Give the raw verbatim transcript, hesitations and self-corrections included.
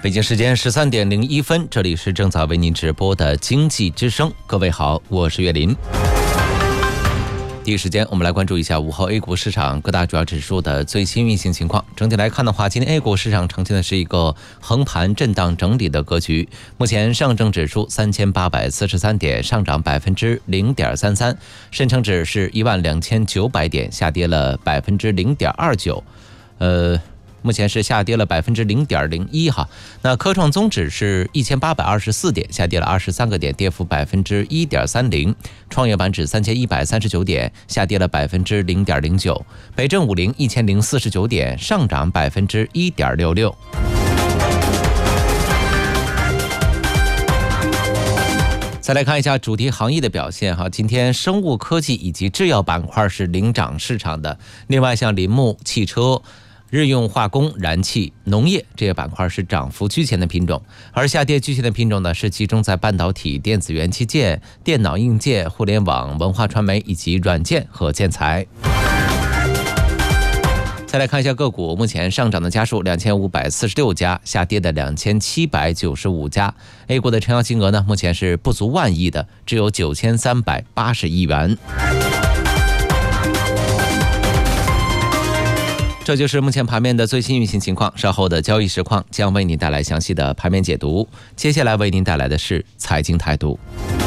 北京时间十三点零一分，这里是正在为您直播的经济之声。各位好，我是岳林。第一时间我们来关注一下午后 A 股市场各大主要指数的最新运行情况。整体来看的话，今天 A 股市场呈现的是一个横盘震荡整理的格局。目前上证指数三千八百四十三点，上涨百分之零点三三；深成指是一万两千九百点，下跌了百分之零点二九。呃。目前是下跌了百分之零点零一哈。那科创综指是一千八百二十四点，下跌了二十三个点，跌幅百分之一点三零。创业板指三千一百三十九点，下跌了百分之零点零九。北证五零一千零四十九点，上涨百分之一点六六。再来看一下主题行业的表现哈，今天生物科技以及制药板块是领涨市场的，另外像林木、汽车、日用化工、燃气、农业这些板块是涨幅居前的品种，而下跌居前的品种呢，是集中在半导体、电子元器件、电脑硬件、互联网、文化传媒以及软件和建材。再来看一下个股，目前上涨的家数两千五百四十六家，下跌的两千七百九十五家。A 股的成交金额呢，目前是不足万亿的，只有九千三百八十亿元。这就是目前盘面的最新运行情况，稍后的交易实况将为您带来详细的盘面解读。接下来为您带来的是财经态度。